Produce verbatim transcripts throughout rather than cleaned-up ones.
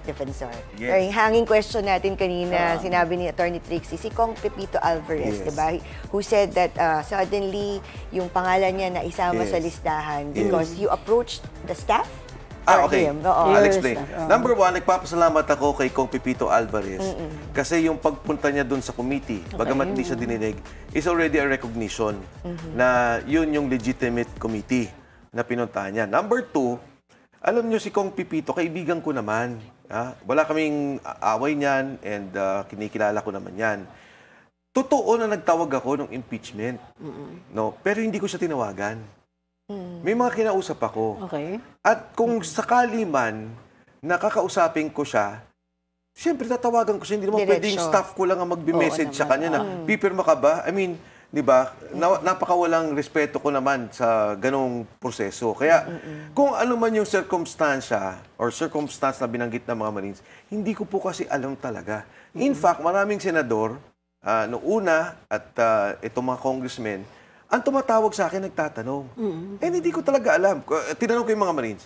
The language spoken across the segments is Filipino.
defensor. Yes. Yung hanging question natin kanina, uh, sinabi ni Attorney Trixie, si Kong Pepito Alvarez, Yes. diba? Who said that uh, suddenly yung pangalan niya na isama Yes. sa listahan Yes. because you approached the staff? Ah, Or okay. him? Oo. I'll Yes. explain. Uh-huh. Number one, nagpapasalamat ako kay Kong Pepito Alvarez. Mm-mm. Kasi yung pagpunta niya dun sa committee, okay. bagamat hindi siya dininig, is already a recognition mm-hmm. na yun yung legitimate committee na pinuntahan niya. Number two, alam niyo si Kong Pepito, kaibigan ko naman. Ah, wala kaming away niyan and uh, kinikilala ko naman yan. Totoo na nagtawag ako ng impeachment. Mm-mm. No? Pero hindi ko siya tinawagan. Mm. May mga kinausap ako. Okay. At kung sakali man nakakausapin ko siya, siyempre tatawagan ko siya. Hindi naman Diretso. pwedeng staff ko lang ang magbi-message Oo sa kanya na, naman. pipirma ka ba? I mean, di ba? Na, napakawalang respeto ko naman sa ganong proseso. Kaya kung ano man yung circumstansya or circumstance na binanggit ng mga Marines, hindi ko po kasi alam talaga. In fact, maraming senador, uh, noong una at uh, itong mga congressmen, ang tumatawag sa akin, nagtatanong. Mm-hmm. Eh, hindi ko talaga alam. Tinanong ko yung mga Marines,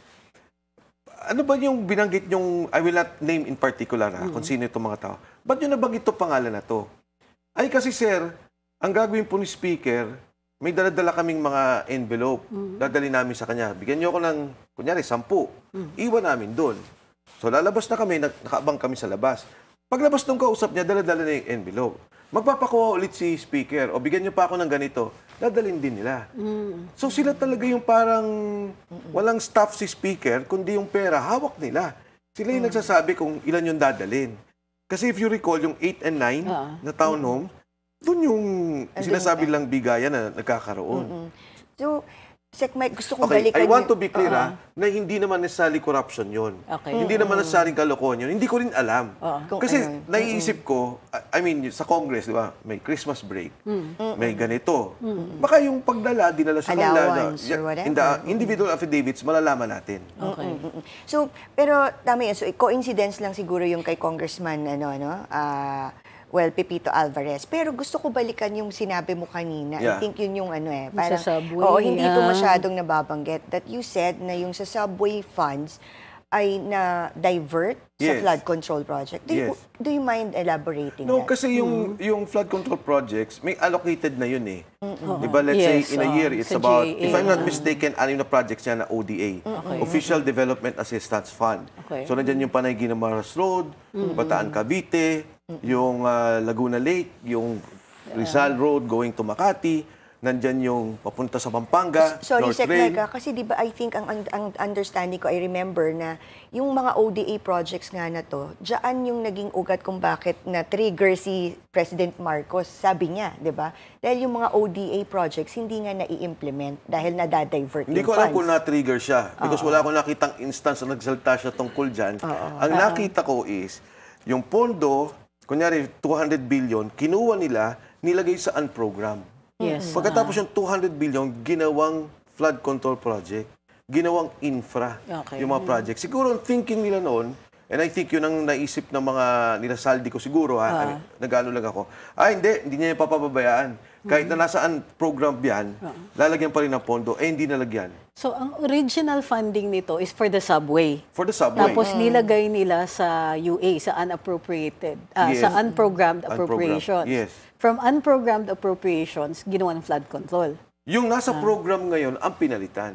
ano ba yung binanggit yung, I will not name in particular, ha, mm-hmm. kung sino itong mga tao. Ba't yung nabanggit itong pangalan na to? Ay, kasi sir, ang gagawin po ni Speaker, may dala-dala kaming mga envelope. Mm-hmm. Dadali namin sa kanya. Bigyan niyo ako ng, kunyari, sampu. Mm-hmm. Iwan namin doon. So, lalabas na kami, nakaabang kami sa labas. Paglabas nung kausap niya, dala-dala na yung envelope. Magpapakuha ulit si Speaker, o bigyan niyo pa ako ng ganito, dadalhin din nila. Mm. So sila talaga yung parang walang staff si Speaker, kundi yung pera, hawak nila. Sila yung mm. nagsasabi kung ilan yung dadalhin. Kasi if you recall, yung eight and nine uh, na town mm. home, doon yung sinasabi lang bigayan na nagkakaroon. Mm-mm. So, Sek Mike, gusto kong okay, balikan I want to be clear uh-huh. ha, na hindi naman necessarily corruption yun. Okay. Hindi Mm-hmm. naman necessarily kalokohan yun. Hindi ko rin alam. Uh-huh. Kasi ano, naiisip ko, I mean, sa Congress, di ba, may Christmas break, mm-hmm. may ganito. Mm-hmm. Baka yung pagdala, dinala sa kanila. Allowance or whatever. In the individual affidavits, malalaman natin. Okay. Mm-hmm. So, pero tama yan. So, coincidence lang siguro yung kay Congressman, ano, ano, ah, uh, well, Pepito Alvarez. Pero gusto ko balikan yung sinabi mo kanina. Yeah. I think yun yung ano eh. Parang, sa subway. Oo, hindi ito ah. masyadong nababanggit. That you said na yung sa subway funds ay na-divert sa Yes. flood control project. Do you, Yes. do you mind elaborating No, that? kasi yung yung flood control projects, may allocated na yun eh. Mm-hmm. Di ba, let's Yes, say in a oh, year, it's sa about, G A A. if I'm not mistaken, ano yung na projects niya na O D A, Okay. Official Development Assistance Fund. Okay. So, nandyan yung Panay Guimaras Road, Bataan Cavite, yung uh, Laguna Lake, yung Rizal Road going to Makati, nandyan yung papunta sa Pampanga, Sorry, North Sek Rail. Mega, kasi di ba I think ang, ang understanding ko, I remember na yung mga O D A projects nga na to, dyan yung naging ugat kung bakit na-trigger si President Marcos, sabi niya, di ba? Dahil yung mga O D A projects hindi nga na-i-implement dahil nadadivert Hindi yung ko alam funds. kung na-trigger siya. Because wala akong nakitang instance na nagsalta siya tungkol dyan. Ang nakita ko is, yung pondo, kunyari two hundred billion, kinuha nila, nilagay sa unprogram. Yes. Pagkatapos yung two hundred billion, ginawang flood control project, ginawang infra, Okay. yung mga project. Siguro ang thinking nila noon, and I think yun ang naisip ng mga nilasaldi ko siguro, ha? I mean, nag-ano lang ako. Ah, hindi, hindi niya yung papababayaan. Kahit na nasaan program yan, lalagyan pa rin ng pondo, eh hindi nalagyan. So, ang original funding nito is for the subway. For the subway. Tapos nilagay nila sa U A, sa unappropriated, ah, Yes. sa unprogrammed Unprogrammed. appropriations. Yes. From unprogrammed appropriations, ginawa ng flood control. Yung nasa program ngayon, ang pinalitan.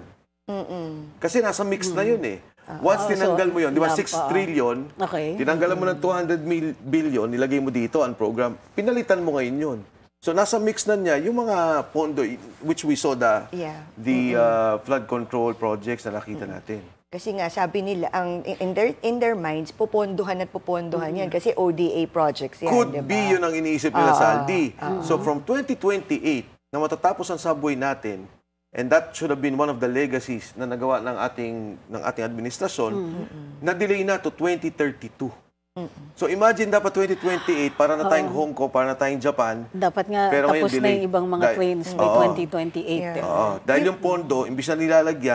Kasi nasa mix na yun eh. Once Oh, tinanggal so, mo yun, di ba, lamp, six oo. trillion, Okay. tinanggalan mo ng two hundred billion, nilagay mo dito ang program, pinalitan mo ngayon yun. So nasa mix na niya yung mga pondo, which we saw the, Yeah. the uh, flood control projects na nakita natin. Kasi nga, sabi nila, ang in their, in their minds, puponduhan at puponduhan yan. Kasi O D A projects yan, Could di ba? be yun ang iniisip nila sa Aldi. So from twenty twenty-eight, na matatapos ang subway natin, and that should have been one of the legacies na nagawa ng ating ng ating administrasyon, na-delay na to twenty thirty-two. So imagine dapat twenty twenty-eight, para na tayong Hong Kong, para na tayong Japan. Dapat nga Pero ngayon, tapos na delay. yung ibang mga Dahil- trains by Oo. twenty twenty-eight. Yeah. eh. Oo. Dahil yung pondo, imbis na nilalagyan,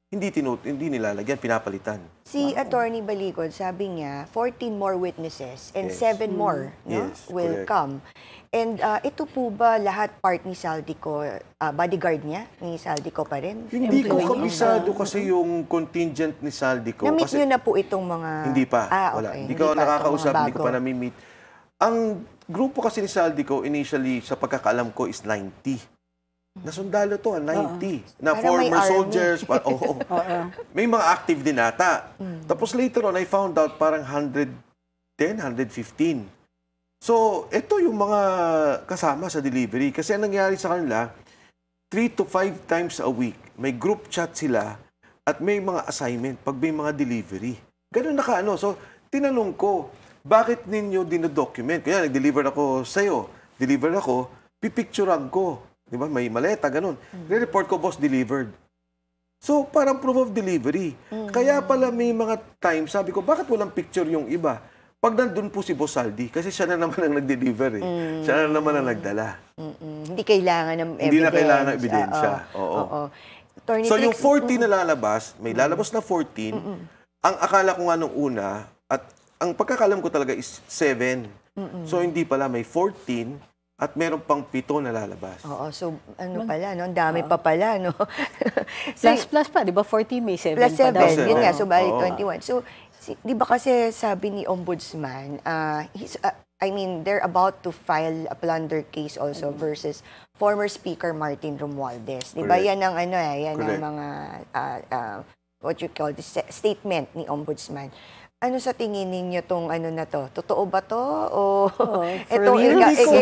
hindi tinut hindi nilalagyan, pinapalitan. Si Attorney Baligod, sabi niya, fourteen more witnesses and Yes. seven more no, Yes, will correct. come. And uh, ito po ba lahat part ni Saldico, uh, bodyguard niya, ni Saldico pa rin? Hindi ko Employee. kabisado kasi yung contingent ni Saldico. Na-meet kasi niyo na po itong mga... Hindi pa. Ah, Wala. okay. Hindi ko pa, nakakausap, itong mga hindi ko pa bago. nami-meet. Ang grupo kasi ni Saldico, initially, sa pagkakaalam ko, is ninety. Nasundalo to, ah, ninety. Na Parang may former army. soldiers. Pa, oo. Oo. May mga active din ata. Mm. Tapos later on, I found out parang one hundred ten, one hundred fifteen. So, ito yung mga kasama sa delivery. Kasi ang nangyari sa kanila, three to five times a week, may group chat sila at may mga assignment pag may mga delivery. Ganun naka ano. So, tinanong ko, bakit ninyo dinodocument? Kaya nag-deliver ako sa'yo. Deliver ako, pipicturean ko. Di ba? May maleta, ganun. Re-report ko, boss, delivered. So, parang proof of delivery. Kaya pala may mga times, sabi ko, bakit walang picture yung iba? Pag nandun po si Boss Saldi, kasi siya na naman ang nag-deliver eh. Siya na naman ang nagdala. Mm-mm. Hindi kailangan ng evidence. Hindi na kailangan ng ebidensya. Oo. Oo. Oo. Attorney So, yung Trix, fourteen na lalabas, may lalabas na fourteen. Ang akala ko nga nung una, at ang pagkakalam ko talaga is seven. So, hindi pala, may fourteen at meron pang pito na lalabas. Oo, so ano pala, no? Ang dami pa pala, no? Plus, plus pa, di ba? fourteen, may seven Plus pa daw. seven, Plus yun seven. nga, so bali Oo. twenty-one. So, si, di ba kasi sabi ni Ombudsman, uh, he's, uh, I mean, they're about to file a plunder case also versus former Speaker Martin Romualdez. Di ba Correct. yan ang ano eh, yan ang Correct. mga, uh, uh, what you call this, statement ni Ombudsman. Ano sa tingin ninyo tong ano na to? Totoo ba to? O for itong real? iga, Hindi ko-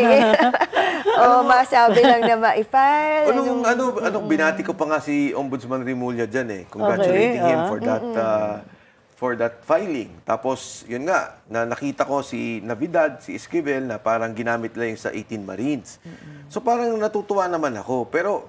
o masabi lang na ma-file? Anong, ano, ano, binati ko pa nga si Ombudsman Rimulya dyan eh. Congratulating Okay, him ah. for that uh, for that filing. Tapos, yun nga, na nakita ko si Navidad, si Esquivel, na parang ginamit lang yung sa eighteen Marines. So, parang natutuwa naman ako. Pero,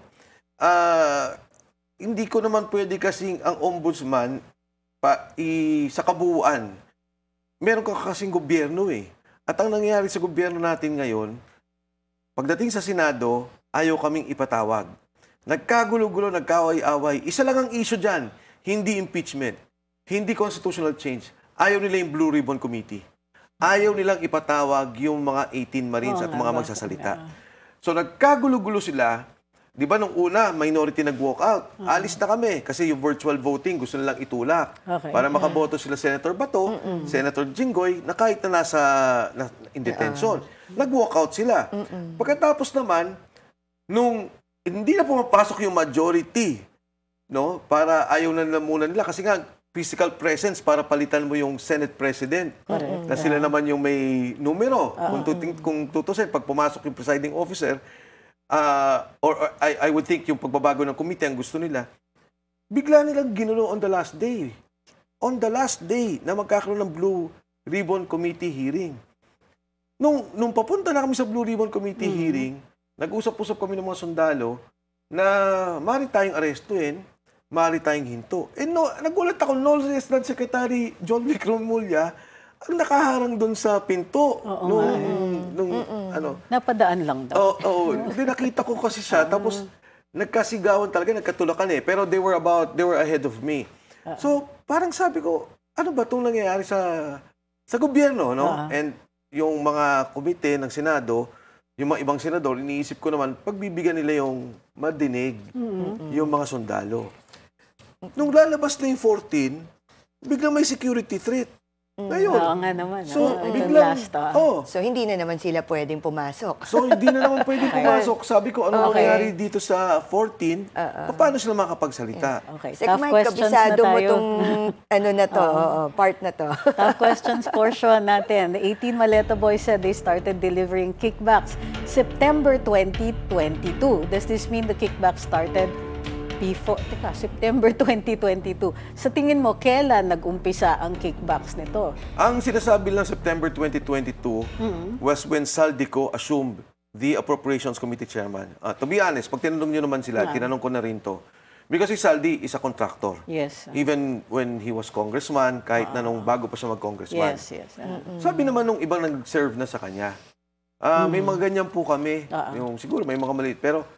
ah, hindi ko naman pwede kasing ang Ombudsman pa, i, sa kabuuan, meron ka kasing gobyerno eh. At ang nangyayari sa gobyerno natin ngayon, pagdating sa Senado, ayaw kaming ipatawag. Nagkagulo-gulo, nagkaway-away. Isa lang ang issue dyan, hindi impeachment, hindi constitutional change. Ayaw nila yung Blue Ribbon Committee. Ayaw nilang ipatawag yung mga eighteen Marines Oo at nga mga ba? magsasalita. So nagkagulo-gulo sila. Di ba nung una, minority nag-walk out. Alis na kami kasi yung virtual voting gusto nilang itulak. Okay. Para makaboto sila Senator Bato, Senator Jinggoy, na kahit na nasa na, in detention. Nag-walk out sila. Pagkatapos naman, nung hindi na pumapasok yung majority, no, para ayaw na nila muna nila kasi nga physical presence para palitan mo yung Senate President. Correct. Na sila naman yung may numero. Kung, tuting, kung tutusin, pag pumasok yung presiding officer, uh, or, or I, I would think yung pagbabago ng committee ang gusto nila, bigla nilang ginulo on the last day. On the last day na magkakaroon ng Blue Ribbon Committee hearing. Nung, nung papunta na kami sa Blue Ribbon Committee hearing, nag-usap-usap kami ng mga sundalo na maaari tayong arestuin, maaari tayong hinto. Eh no, nagulat ako, no Resident Secretary John Vic Romulya ang nakaharang doon sa pinto. Oo nung, nga eh. nung, ano, Napadaan lang daw. Oo, oh, hindi nakita ko kasi siya. Tapos, nagkasigawan talaga, nagkatulakan eh. Pero they were about, they were ahead of me. So, parang sabi ko, ano ba itong nangyayari sa sa gobyerno, no? Ah. And yung mga komite ng Senado, yung mga ibang senador, iniisip ko naman, pagbibigyan nila yung madinig, yung mga sundalo. Nung lalabas na yung fourteen, biglang may security threat. Ngayon, Oo nga naman. so, ah. Itong biglang, last, ah. oh, So, hindi na naman sila pwedeng pumasok. so, hindi na naman pwede pumasok. Sabi ko, ano Okay. nangyari dito sa fourteen? Paano sila makapagsalita? Okay, Sek tough Mike, questions na kabisado mo tayo. tong ano na to, oo, part na to. Tough questions portion natin. The eighteen Maleta boys said they started delivering kickbacks September twenty twenty-two. Does this mean the kickbacks started before, teka, September twenty twenty-two? Sa tingin mo, kailan nag-umpisa ang kickbacks nito? Ang sinasabi lang September twenty twenty-two was when Saldico assumed the Appropriations Committee Chairman. Uh, to be honest, pag tinanong nyo naman sila, tinanong ko na rin to. Because si Saldi is a contractor. Yes. Even when he was congressman, kahit na nung bago pa siya mag-congressman. Yes, yes. ah. Sabi naman nung ibang nag-serve na sa kanya, ah, may mga ganyan po kami. Ah, ah. Yung, siguro may mga maliit. Pero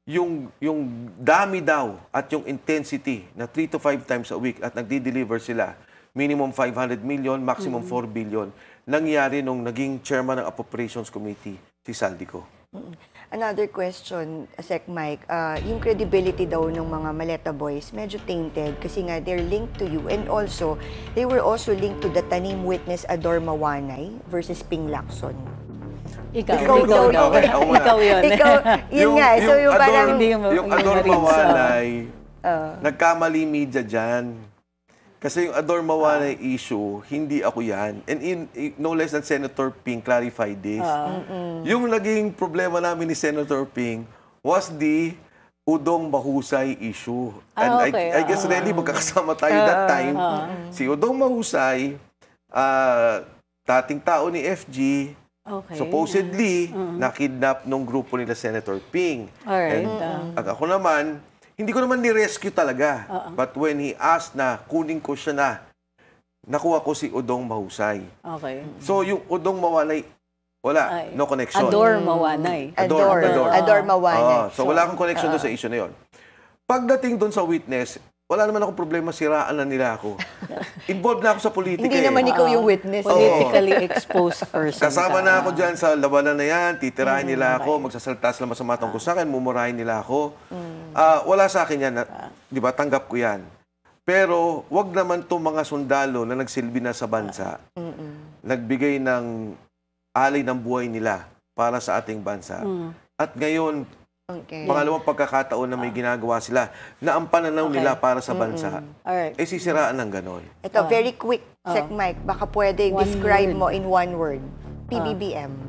yung yung dami daw at yung intensity na three to five times a week at nagdi-deliver sila, minimum five hundred million, maximum four billion, nangyari nung naging chairman ng Appropriations Committee, si Saldico. Another question, Sec Mike, uh, yung credibility daw ng mga Maleta Boys medyo tainted kasi nga they're linked to you and also they were also linked to the tanim witness Ador Mawanay versus Ping Lacson. Ikaw, Ikaw ikaw, daw ikaw, yun. ikaw, ikaw yun. Ikaw, yun nga, so yung, Ador- parang, Hindi yung- yung yung Ador Marines, Mawanay, nagkamali media dyan. Kasi yung Ador Mawanay issue, hindi ako yan. And in, no less than Senator Ping clarified this. Yung naging problema namin ni Senator Ping was the Udong Mahusay issue. And Ah, okay. I, I guess Ah. really magkakasama tayo that time. Si Udong Mahusay, ah, dating tao ni F G, Okay. supposedly, nakidnap nung grupo nila Senator Ping. Alright. And ag- ako naman, hindi ko naman ni-rescue talaga. But when he asked na kunin ko siya na, nakuha ko si Udong Mahusay. Okay. So yung Udong Mawanay, wala, Ay. no connection. Ador Mawanay. Ador, Ador, Ador. Ador Mawanay. Ah, so wala akong connection doon sa issue na yun. Pagdating doon sa witness, wala naman akong problema, siraan na nila ako. Involved na ako sa politika. Hindi eh. naman ikaw yung witness. Politically exposed person. Kasama ka. na ako dyan sa labanan na yan, titirahin nila ako, magsasalta sila masama tungkol sa akin, mumurahin nila ako. Ah, wala sa akin yan, na, di ba, tanggap ko yan. Pero wag naman itong mga sundalo na nagsilbi na sa bansa, nagbigay ng alay ng buhay nila para sa ating bansa. At ngayon, Okay. pangalawang pagkakataon na may ginagawa sila na ang pananaw Okay. nila para sa bansa, Alright. eh sisiraan ng ganon. Ito, very quick, Sec Mike, baka pwede One describe word. mo in one word. P B B M.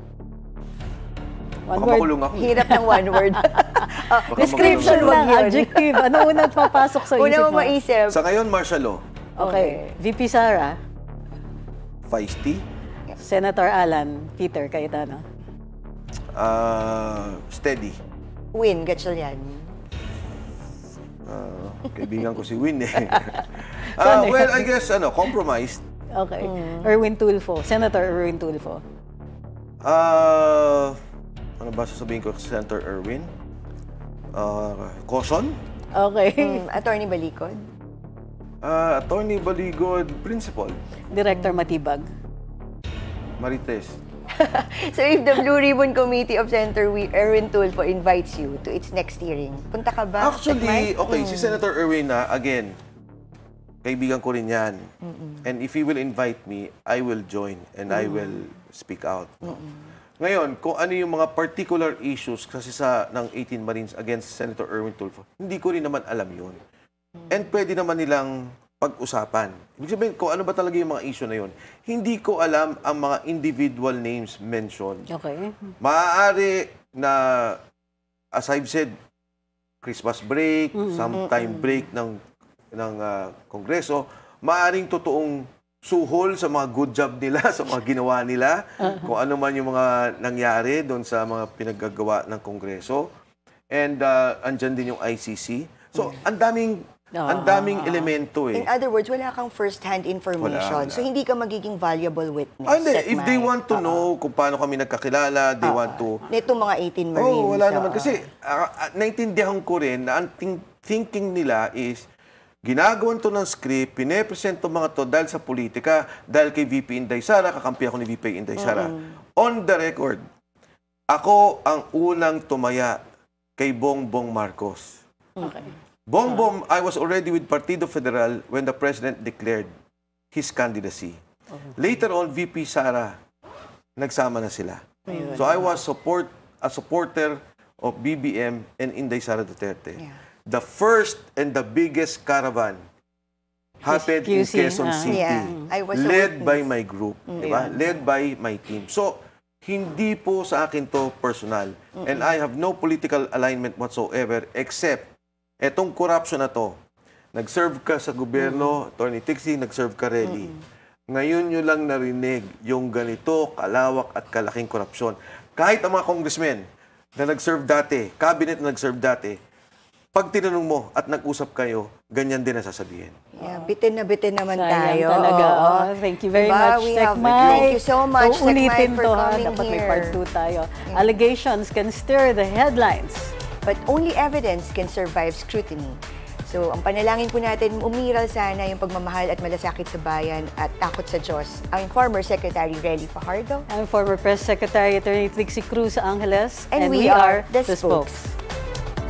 One Baka word. makulong ako. Hirap ng one word. Oh, Baka description, makulong. wag lang, yun. adjective. Ano unang papasok sa Una isip mo mo? maisip. Sa ngayon, martial law, Okay. V P Sara, feisty, Senator Alan, Peter Cayetano. ah, steady. Win, Gatchalian. Ah, kaibigan ko si Win eh. Ah, well, I guess, ano, compromised. Okay. Erwin Tulfo, Senator Erwin Tulfo. Ah, ano ba sasabihin ko sa Senator Erwin? Ah, caution? Okay. Mm, Attorney Balicod. Ah, Attorney Baligod, principal. Director Matibag. Marites. So if the Blue Ribbon Committee of Senator We- Erwin Tulfo invites you to its next hearing, punta ka ba? Sec Actually, Mike? okay, si Senator Erwin na, again, kaibigan ko rin yan. And if he will invite me, I will join and I will speak out. Ngayon, kung ano yung mga particular issues kasi sa ng eighteen Marines against Senator Erwin Tulfo, hindi ko rin naman alam yun. And pwede naman nilang pag-usapan. Ibig sabihin, kung ano ba talaga yung mga issue na yun. Hindi ko alam ang mga individual names mentioned. Okay. Maaari na, as I've said, Christmas break, sometime break ng ng ah, Kongreso, maaring totoong suhol sa mga good job nila, sa mga ginawa nila, kung ano man yung mga nangyari doon sa mga pinaggagawa ng Kongreso. And uh, andyan din yung I C C. So, ang daming ang daming elemento eh. In other words, wala kang first-hand information. Wala, wala. So hindi ka magiging valuable witness. Ah, hindi. Sec If they Mike. want to know kung paano kami nagkakilala, they want to... Nito mga eighteen Marines. Oh, wala naman. oo. Kasi ah, ah, naintindihan ko rin na ang think- thinking nila is ginagawan to ng script, pinepresent to mga to dahil sa politika, dahil kay V P Inday Sara, kakampi ako ni V P Inday Sara. On the record, ako ang unang tumaya kay Bongbong Marcos. Okay. Bongbong, I was already with Partido Federal when the President declared his candidacy. Later on, V P Sara, nagsama na sila. So I was support a supporter of B B M and Inday Sara Duterte. Yeah. The first and the biggest caravan happened in Q C, Quezon ah. City, Yeah, I was a led by witness. my group, di ba? Led by my team. So, hindi po sa akin to personal. And I have no political alignment whatsoever except etong corruption na to. Nag-serve ka sa gobyerno, Attorney Tixie, nag-serve ka Relly. Ngayon nyo lang narinig yung ganito kalawak at kalaking korupsyon. Kahit ang mga congressmen na nag-serve dati, cabinet na nag-serve dati, pag tinanong mo at nag-usap kayo, ganyan din ang sasabihin. Yeah, bitin na bitin naman Sayang tayo. talaga. Oo. Oh, thank you very Diba? much, We Sec have- Mike. Thank you so much, So, Sec ulitin Mike, for to, ha? coming Dapat may here. part two tayo. Allegations can stir the headlines. but only evidence can survive scrutiny. So, ang panalangin po natin, umiral sana yung pagmamahal at malasakit sa bayan at takot sa Diyos. Ang former Secretary Relly Fajardo. I'm former Press Secretary Attorney Trixie Cruz Angeles. And we are the spokes.